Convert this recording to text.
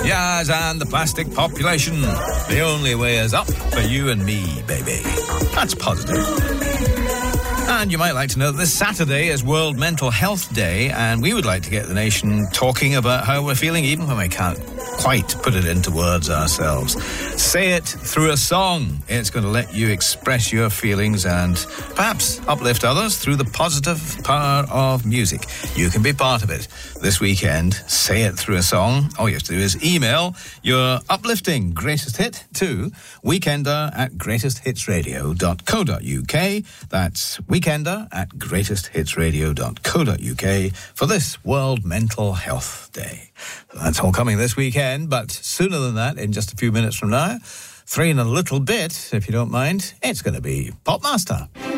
Yaz and the plastic population. The only way is up for you and me, baby. That's positive. And you might like to know that this Saturday is World Mental Health Day, and we would like to get the nation talking about how we're feeling, even when we can't quite put it into words ourselves. Say it through a song. It's going to let you express your feelings and perhaps uplift others through the positive power of music. You can be part of it this weekend. Say it through a song. All you have to do is email your uplifting greatest hit to weekender@greatesthitsradio.co.uk. That's weekender@greatesthitsradio.co.uk for this World Mental Health Day. That's all coming this weekend, but sooner than that, in just a few minutes from now, 3 and a little bit, if you don't mind, it's going to be Popmaster.